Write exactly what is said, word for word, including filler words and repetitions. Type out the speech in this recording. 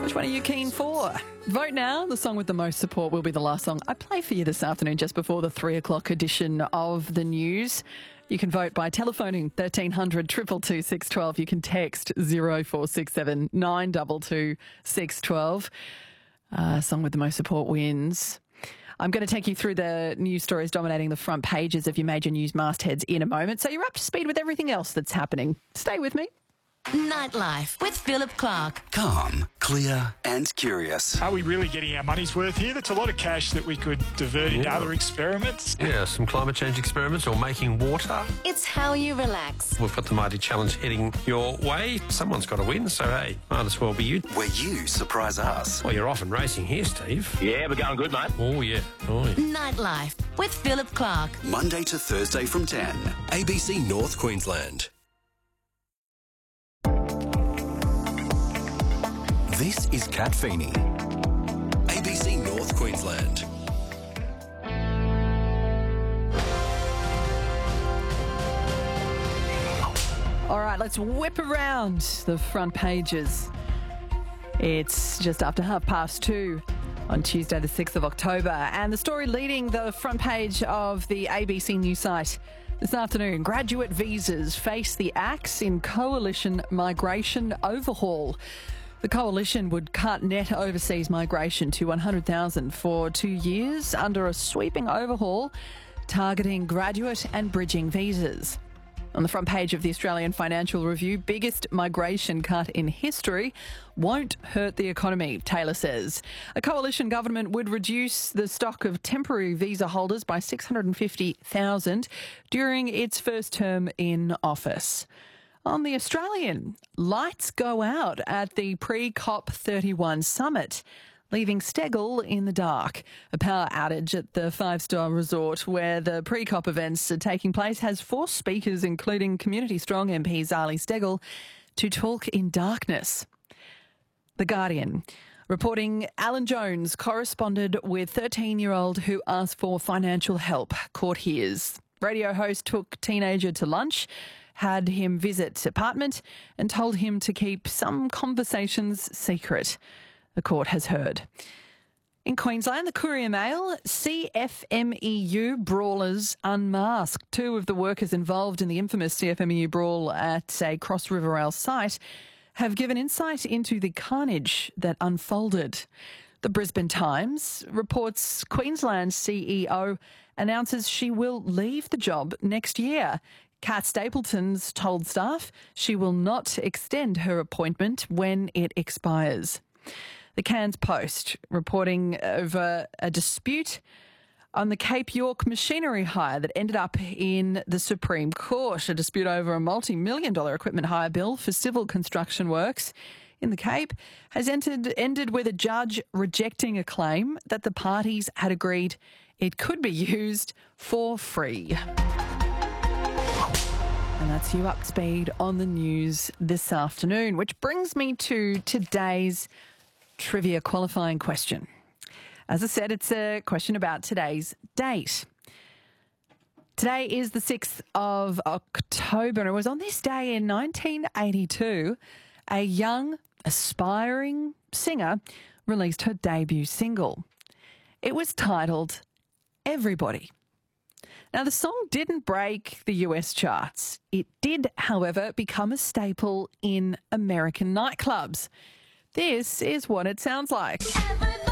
Which one are you keen for? Vote now. The song with the most support will be the last song I play for you this afternoon, just before the three o'clock edition of the news. You can vote by telephoning thirteen hundred, two two two, six one two. You can text zero four six seven, nine two two, six one two. Uh, song with the most support wins. I'm going to take you through the news stories dominating the front pages of your major news mastheads in a moment, so you're up to speed with everything else that's happening. Stay with me. Nightlife with Philip Clark. Calm, clear and curious. Are we really getting our money's worth here? That's a lot of cash that we could divert into Yeah. other experiments. Yeah, some climate change experiments or making water. It's how you relax. We've got the Mighty Challenge heading your way. Someone's got to win, so hey, might as well be you. Where you surprise us. Well, you're off and racing here, Steve. Yeah, we're going good, mate. Oh, yeah. Oh, yeah. Nightlife with Philip Clark. Monday to Thursday from ten. A B C North Queensland. This is Kat Feeney. A B C North Queensland. All right, let's whip around the front pages. It's just after half past two on Tuesday the sixth of October, and the story leading the front page of the A B C News site this afternoon: graduate visas face the axe in coalition migration overhaul. The coalition would cut net overseas migration to one hundred thousand for two years under a sweeping overhaul targeting graduate and bridging visas. On the front page of the Australian Financial Review, biggest migration cut in history won't hurt the economy, Taylor says. A coalition government would reduce the stock of temporary visa holders by six hundred fifty thousand during its first term in office. On the Australian, lights go out at the pre-COP thirty-one summit, leaving Steggall in the dark. A power outage at the five-star resort where the pre-COP events are taking place has forced speakers, including Community Strong M P Zali Steggall, to talk in darkness. The Guardian reporting Alan Jones corresponded with thirteen-year-old who asked for financial help. Court hears. Radio host took teenager to lunch, had him visit apartment and told him to keep some conversations secret. The court has heard. In Queensland, the Courier Mail, C F M E U brawlers unmasked. Two of the workers involved in the infamous C F M E U brawl at a Cross River Rail site have given insight into the carnage that unfolded. The Brisbane Times reports Queensland's C E O announces she will leave the job next year. Kat Stapleton's told staff she will not extend her appointment when it expires. The Cairns Post reporting over a dispute on the Cape York machinery hire that ended up in the Supreme Court, a dispute over a multi-million dollar equipment hire bill for civil construction works in the Cape has entered, ended with a judge rejecting a claim that the parties had agreed it could be used for free. And that's you up to speed on the news this afternoon, which brings me to today's trivia qualifying question. As I said, it's a question about today's date. Today is the sixth of October, and it was on this day in nineteen eighty-two, a young, aspiring singer released her debut single. It was titled Everybody. Now, the song didn't break the U S charts. It did, however, become a staple in American nightclubs. This is what it sounds like. Everybody.